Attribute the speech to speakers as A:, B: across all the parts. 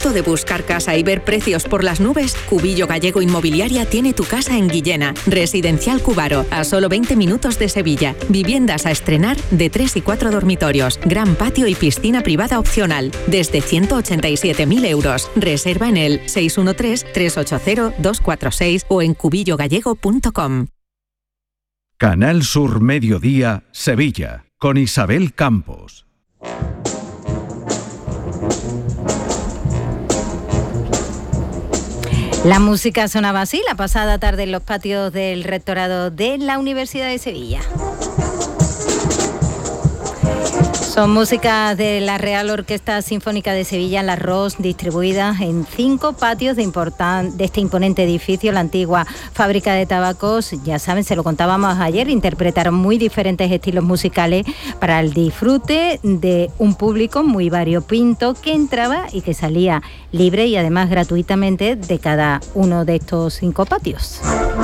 A: ¿Harto de buscar casa y ver precios por las nubes? Cubillo Gallego Inmobiliaria tiene tu casa en Guillena. Residencial Cubaro, a solo 20 minutos de Sevilla. Viviendas a estrenar de 3 y 4 dormitorios. Gran patio y piscina privada opcional. Desde 187.000 euros. Reserva en el 613-380-246 o en cubillogallego.com.
B: Canal Sur Mediodía, Sevilla, con Isabel Campos.
C: La música sonaba así la pasada tarde en los patios del rectorado de la Universidad de Sevilla. Son músicas de la Real Orquesta Sinfónica de Sevilla, La Ros, distribuidas en 5 patios de este imponente edificio, la antigua fábrica de tabacos. Ya saben, se lo contábamos ayer, interpretaron muy diferentes estilos musicales para el disfrute de un público muy variopinto que entraba y que salía libre y además gratuitamente de cada uno de estos 5 patios.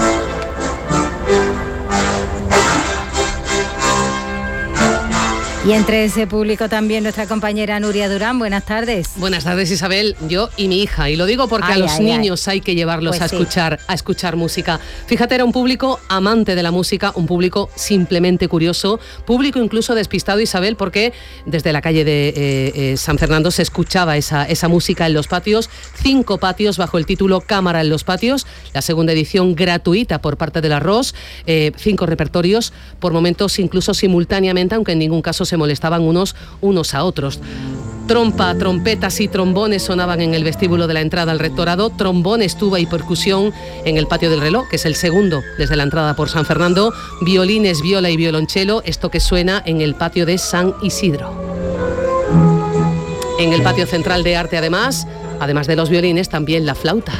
C: Y entre ese público también nuestra compañera Nuria Durán. Buenas tardes.
D: Buenas tardes, Isabel. Yo y mi hija. Y lo digo porque a los niños hay que llevarlos
C: pues
D: a escuchar música. Fíjate, era un público amante de la música, un público simplemente curioso, público incluso despistado, Isabel, porque desde la calle de San Fernando se escuchaba esa música en los patios. 5 patios bajo el título Cámara en los patios. La segunda edición gratuita por parte de La Ros. 5 repertorios, por momentos incluso simultáneamente, aunque en ningún caso se molestaban unos a otros. Trompa, trompetas y trombones sonaban en el vestíbulo de la entrada al rectorado, trombones, tuba y percusión en el patio del reloj, que es el segundo desde la entrada por San Fernando, violines, viola y violonchelo, esto que suena en el patio de San Isidro. En el patio central de arte, además de los violines, también la flauta.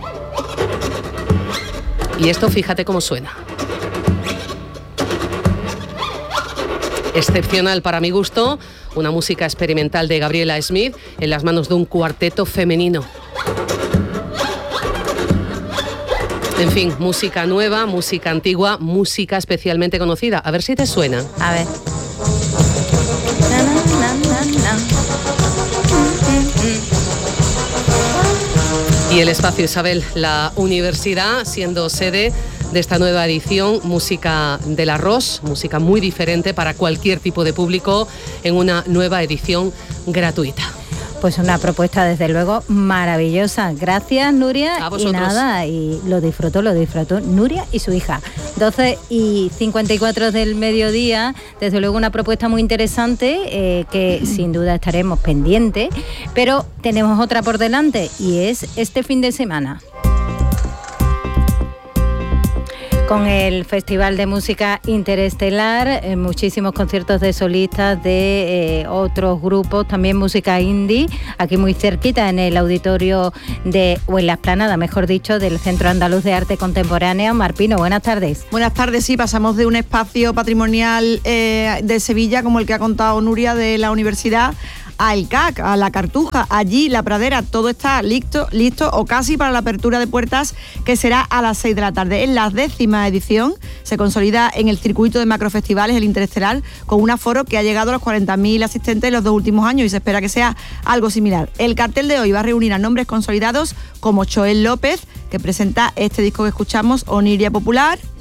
D: Y esto, fíjate cómo suena. Excepcional para mi gusto, una música experimental de Gabriela Smith en las manos de un cuarteto femenino. En fin, música nueva, música antigua, música especialmente conocida. A ver si te suena.
C: A ver.
D: Y el espacio, Isabel, la universidad siendo sede de esta nueva edición, música de La Ros, música muy diferente para cualquier tipo de público en una nueva edición gratuita.
C: Pues una propuesta desde luego maravillosa. Gracias, Nuria.
D: A vosotros.
C: Y nada, y lo disfrutó Nuria y su hija. 12:54 del mediodía, desde luego una propuesta muy interesante que sin duda estaremos pendientes, pero tenemos otra por delante y es este fin de semana. Con el Festival de Música Interestelar, muchísimos conciertos de solistas de otros grupos, también música indie, aquí muy cerquita en el auditorio o en la explanada, mejor dicho, del Centro Andaluz de Arte Contemporánea. Marpino, buenas tardes.
E: Buenas tardes, sí, pasamos de un espacio patrimonial de Sevilla, como el que ha contado Nuria, de la universidad, al CAC, a la Cartuja, allí la Pradera, todo está listo o casi para la apertura de puertas, que será a las 6 de la tarde. Es la 10ª edición, se consolida en el circuito de macrofestivales, el Interestelar, con un aforo que ha llegado a los 40.000 asistentes en los 2 últimos años y se espera que sea algo similar. El cartel de hoy va a reunir a nombres consolidados como Choel López, que presenta este disco que escuchamos, Oniria Popular,